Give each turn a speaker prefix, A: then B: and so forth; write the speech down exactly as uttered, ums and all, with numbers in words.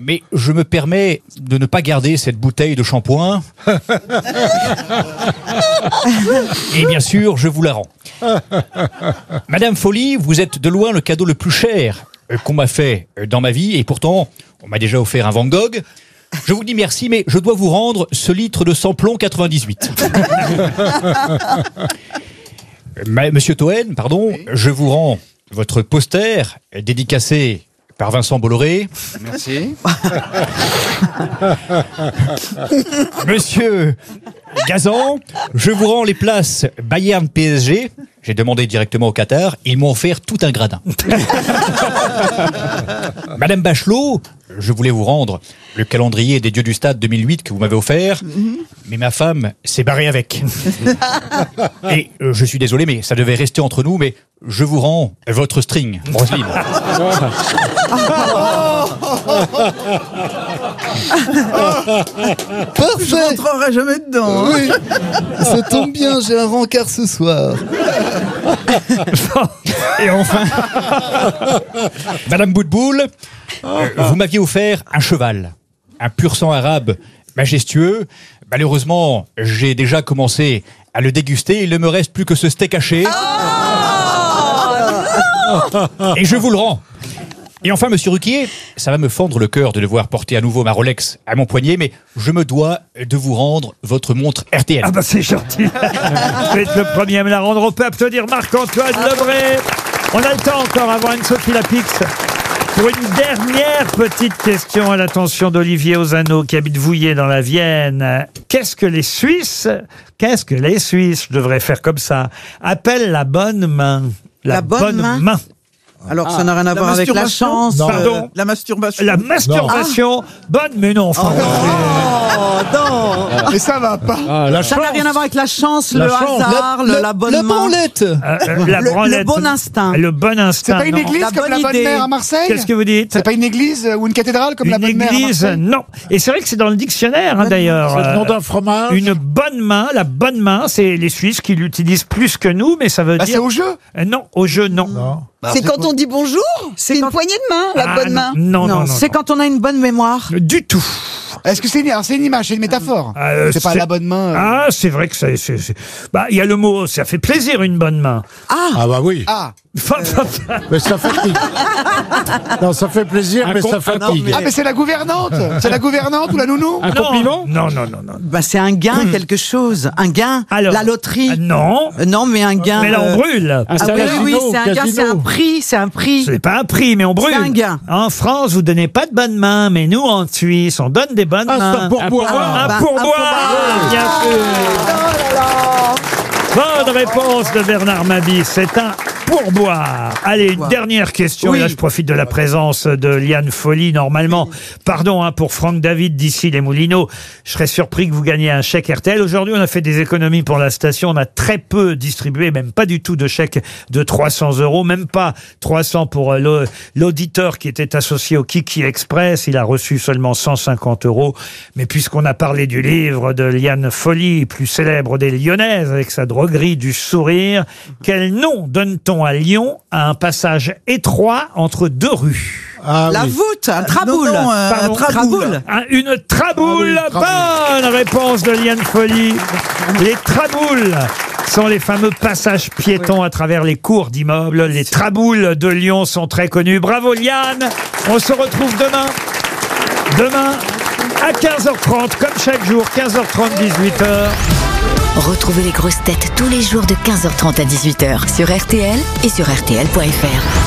A: mais je me permets de ne pas garder cette bouteille de shampoing. Et bien sûr, je vous la rends. Madame Folly, vous êtes de loin le cadeau le plus cher qu'on m'a fait dans ma vie, et pourtant, on m'a déjà offert un Van Gogh. Je vous dis merci, mais je dois vous rendre ce litre de sans-plomb quatre-vingt-dix-huit. Monsieur Toen, pardon, oui. Je vous rends votre poster dédicacé par Vincent Bolloré.
B: Merci.
A: Monsieur Gazan, je vous rends les places Bayern P S G. J'ai demandé directement au Qatar. Ils m'ont offert tout un gradin. Madame Bachelot, je voulais vous rendre le calendrier des Dieux du Stade deux mille huit que vous m'avez offert. Mm-hmm. Mais ma femme s'est barrée avec. Et euh, je suis désolé, mais ça devait rester entre nous. Mais je vous rends votre string, Roselyne.
C: Parfait. Je rentrerai jamais dedans. Oui. Ça tombe bien, j'ai un rencard ce soir.
A: Et enfin, Madame Boutboul, euh, vous m'aviez offert un cheval, un pur sang arabe majestueux. Malheureusement, j'ai déjà commencé à le déguster. Il ne me reste plus que ce steak haché. Oh, et je vous le rends. Et enfin, monsieur Ruquier, ça va me fendre le cœur de devoir porter à nouveau ma Rolex à mon poignet, mais je me dois de vous rendre votre montre R T L.
D: Ah bah c'est gentil. Vous êtes le premier à me la rendre. On peut applaudir Marc-Antoine Lebré. On a le temps encore avant Anne-Sophie Lapix pour une dernière petite question à l'attention d'Olivier Ozano qui habite Vouillé dans la Vienne. Qu'est-ce que les Suisses, qu'est-ce que les Suisses, je devrais faire comme ça, appellent la bonne main? La, la bonne, bonne main, main.
B: Alors, ah, ça n'a rien à voir avec la chance.
D: Non. Pardon.
B: La masturbation.
D: La masturbation. Ah. Bonne, mais non. Enfin,
B: oh, non.
C: Mais ça va pas.
B: Ah, la ça n'a rien à voir avec la chance, la le chance. hasard, la, le, la bonne
C: la
B: main.
C: branlette.
D: Euh, euh, la
B: le,
D: branlette.
B: Le bon instinct.
D: Le bon instinct.
E: C'est pas une église
B: la
E: comme
B: bonne
E: la bonne
B: idée.
E: mère à Marseille?
D: Qu'est-ce que vous dites?
E: C'est pas une église ou une cathédrale comme
D: une
E: la bonne mère à Marseille?
D: Une église, non. Et c'est vrai que c'est dans le dictionnaire, hein, d'ailleurs.
F: C'est le nom d'un fromage.
D: Une bonne main, la bonne main, c'est les Suisses qui l'utilisent plus que nous, mais ça veut
E: bah,
D: dire...
E: C'est au jeu?
D: euh, Non, au jeu, non.
F: Non.
G: Bah, c'est quand on dit bonjour? C'est une poignée de main, la
D: ah,
G: bonne main?
D: Non, non, non. non
B: c'est
D: non.
B: quand on a une bonne mémoire.
D: Du tout.
E: Est-ce que c'est une, alors c'est une image, c'est une métaphore?
D: euh,
E: C'est pas la bonne main. Euh...
D: Ah, c'est vrai que c'est, c'est, c'est... Bah, il y a le mot, ça fait plaisir une bonne main.
B: Ah,
F: ah bah oui.
E: Ah.
F: Euh... mais ça fatigue. Non, ça fait plaisir, un mais ça fatigue.
E: Ah, mais c'est la gouvernante. C'est la gouvernante ou la nounou?
D: Un
E: non.
D: compliment? Non, non, non, non.
B: Bah, c'est un gain, quelque chose. Un gain. Alors, la loterie.
D: Euh, non.
B: Euh, non, mais un gain.
D: Mais là, on brûle.
B: Euh... Ah, oui, casino, oui, c'est un gain, c'est un prix, c'est un prix.
D: C'est pas un prix, mais on brûle.
B: C'est un gain.
D: En France, vous donnez pas de bonnes mains, mais nous, en Suisse, on donne des bonnes
F: ah,
D: mains.
F: Un pourboire.
D: Un
B: bah,
D: pourboire, bien sûr. Bonne réponse de Bernard Mabie, c'est un pourboire. Allez, une dernière question, oui. Et là je profite de la présence de Liane Folly. Normalement, pardon hein, pour Franck David d'ici les Moulineaux, je serais surpris que vous gagniez un chèque R T L. Aujourd'hui, on a fait des économies pour la station, on a très peu distribué, même pas du tout de chèque de trois cents euros, même pas trois cents pour l'auditeur qui était associé au Kiki Express, il a reçu seulement cent cinquante euros. Mais puisqu'on a parlé du livre de Liane Folly, plus célèbre des Lyonnaises, avec sa droguerie du sourire, quel nom donne-t-on à Lyon à un passage étroit entre deux rues?
B: Ah, la oui. voûte, un traboule. Non, non, euh,
D: Pardon,
B: un traboule.
D: Un, une traboule. Ah, oui, traboule. Bonne réponse de Liane Folly. Les traboules sont les fameux passages piétons oui. à travers les cours d'immeubles. Les traboules de Lyon sont très connus. Bravo Liane. On se retrouve demain. Demain à quinze heures trente, comme chaque jour, quinze heures trente, dix-huit heures.
H: Retrouvez les grosses têtes tous les jours de quinze heures trente à dix-huit heures sur R T L et sur R T L point F R.